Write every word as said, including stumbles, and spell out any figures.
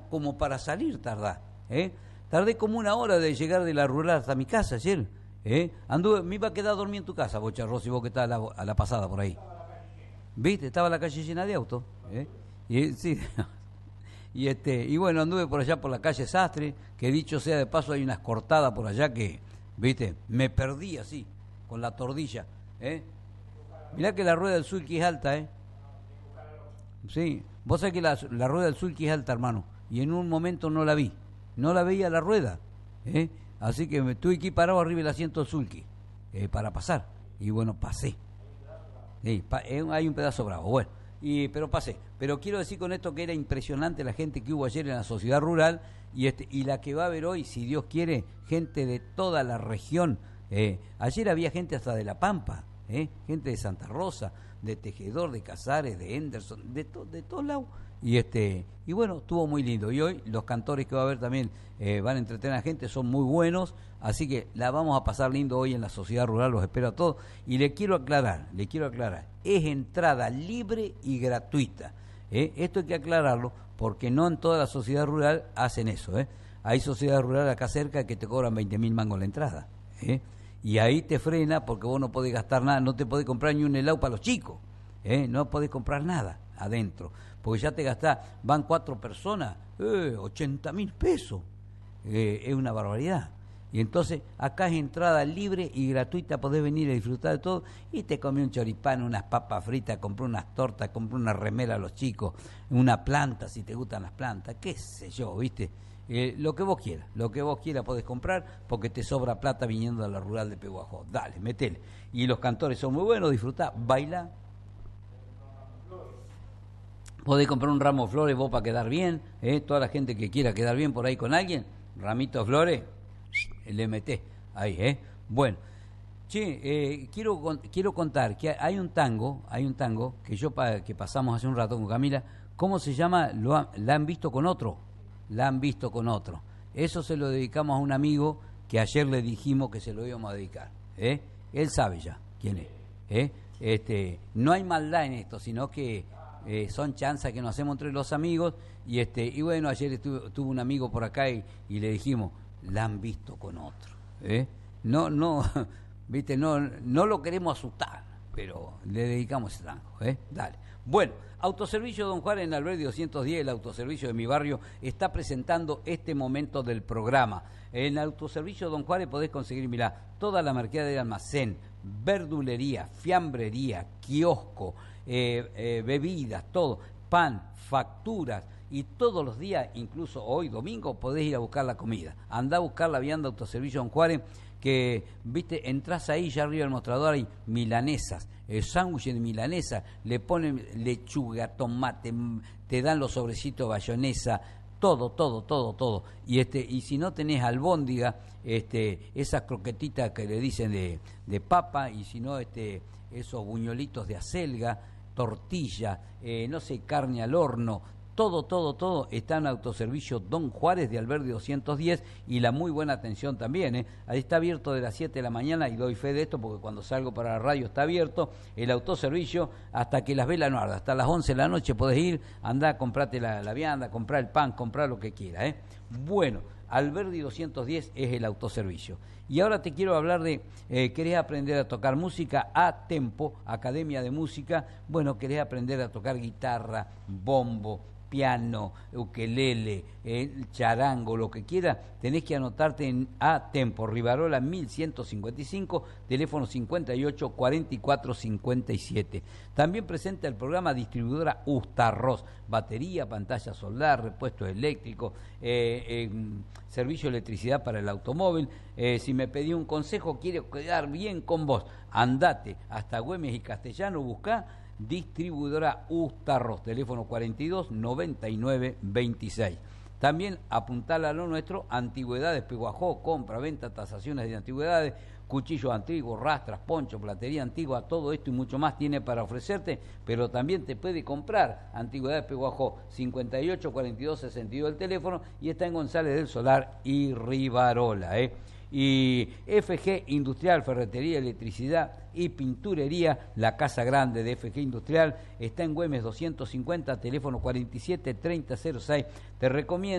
como para salir tardá, ¿eh? Tardé como una hora de llegar de la rural hasta mi casa ayer, ¿eh? Anduve, me iba a quedar dormido en tu casa, Bocha Rossi, vos que estás a la, a la pasada por ahí. ¿Viste? Estaba la calle llena de autos, ¿eh? Y, sí, y, este, y bueno, anduve por allá por la calle Sastre, que dicho sea de paso hay unas cortadas por allá que, ¿viste? Me perdí así, con la tordilla, ¿eh? Mirá que la rueda del Sulky es alta, ¿eh? Sí, vos sabés que la, la rueda del Sulky es alta, hermano, y en un momento no la vi, no la veía la rueda, ¿eh? Así que me tuve que ir parado arriba del asiento del Sulky, eh, para pasar, y bueno, pasé. Sí, pa, eh, hay un pedazo bravo, bueno, y, pero pasé. Pero quiero decir con esto que era impresionante la gente que hubo ayer en la sociedad rural, y, este, y la que va a haber hoy, si Dios quiere, gente de toda la región. Eh, ayer había gente hasta de La Pampa, eh, gente de Santa Rosa, de Tejedor, de Casares, de Henderson, de, to, de todos lados. Y este y bueno, estuvo muy lindo. Y hoy los cantores que va a haber también eh, van a entretener a la gente, son muy buenos. Así que la vamos a pasar lindo hoy en la sociedad rural, los espero a todos. Y le quiero aclarar, le quiero aclarar, es entrada libre y gratuita. ¿eh? Esto hay que aclararlo porque no en toda la sociedad rural hacen eso. ¿eh? Hay sociedades rurales acá cerca que te cobran veinte mil mangos la entrada. ¿eh? Y ahí te frena porque vos no podés gastar nada, no te podés comprar ni un helado para los chicos, ¿eh? No podés comprar nada adentro, porque ya te gastás, van cuatro personas, eh, ochenta mil pesos, eh, es una barbaridad. Y entonces acá es entrada libre y gratuita, podés venir a disfrutar de todo, y te comí un choripán, unas papas fritas, compré unas tortas, compré una remera a los chicos, una planta si te gustan las plantas, qué sé yo, ¿viste? Eh, lo que vos quieras, lo que vos quieras podés comprar porque te sobra plata viniendo a la rural de Pehuajó. Dale, metele. Y los cantores son muy buenos, disfrutá, baila. Podés comprar un ramo de flores vos para quedar bien, eh, toda la gente que quiera quedar bien por ahí con alguien, ramito de flores, le metés ahí, ¿eh? Bueno, che, eh, quiero quiero contar que hay un tango, hay un tango que yo pa, que pasamos hace un rato con Camila, ¿cómo se llama? Lo ha, la han visto con otro. La han visto con otro. Eso se lo dedicamos a un amigo que ayer le dijimos que se lo íbamos a dedicar. ¿eh? Él sabe ya quién es. ¿eh? Este, no hay maldad en esto, sino que eh, son chanzas que nos hacemos entre los amigos. Y este y bueno, ayer estuvo, tuvo un amigo por acá y, y le dijimos, la han visto con otro. ¿eh? No, no, viste, no, no lo queremos asustar, pero le dedicamos ese tango. ¿eh? Dale. Bueno, Autoservicio Don Juárez en Alberdi doscientos diez, el autoservicio de mi barrio, está presentando este momento del programa. En Autoservicio Don Juárez podés conseguir, mirá, toda la mercadería de almacén, verdulería, fiambrería, kiosco, eh, eh, bebidas, todo, pan, facturas, y todos los días, incluso hoy domingo, podés ir a buscar la comida. Andá a buscar la vianda Autoservicio Don Juárez, que, viste, entras ahí, ya arriba del mostrador hay milanesas, eh, sándwiches de milanesa, le ponen lechuga, tomate, te dan los sobrecitos de bayonesa, todo, todo, todo, todo. Y este y si no tenés albóndiga, este, esas croquetitas que le dicen de, de papa, y si no, este, esos buñuelitos de acelga, tortilla, eh, no sé, carne al horno, todo, todo, todo está en Autoservicio Don Juárez de Alberdi doscientos diez, y la muy buena atención también. ¿eh? Ahí está abierto de las siete de la mañana, y doy fe de esto porque cuando salgo para la radio está abierto el autoservicio hasta que las velas no ardan. Hasta las once de la noche podés ir, andá, comprate la, la vianda, comprar el pan, comprar lo que quieras. ¿eh? Bueno, Alberdi doscientos diez es el autoservicio. Y ahora te quiero hablar de, eh, ¿querés aprender a tocar música? A Tempo, Academia de Música. Bueno, ¿querés aprender a tocar guitarra, bombo, piano, ukelele, eh, charango, lo que quiera? Tenés que anotarte en A Tempo, Rivarola mil ciento cincuenta y cinco, teléfono cincuenta y ocho, cuarenta y cuatro, cincuenta y siete. También presenta el programa distribuidora Ustarroz, batería, pantalla solar, repuestos eléctricos, eh, eh, servicio de electricidad para el automóvil. Eh, si me pedí un consejo, quiero quedar bien con vos, andate hasta Güemes y Castellano, buscá distribuidora Ustarroz, teléfono cuarenta y dos, noventa y nueve, veintiséis. También apuntala a lo nuestro, Antigüedades Pehuajó, compra, venta, tasaciones de antigüedades, cuchillos antiguos, rastras, poncho, platería antigua, todo esto y mucho más tiene para ofrecerte, pero también te puede comprar. Antigüedades Pehuajó, cincuenta y ocho, cuarenta y dos, sesenta y dos el teléfono, y está en González del Solar y Rivarola, ¿eh? Y F G Industrial, Ferretería, Electricidad y Pinturería, la casa grande de F G Industrial, está en Güemes doscientos cincuenta, teléfono cuarenta y siete, treinta, cero seis. Te recomiendo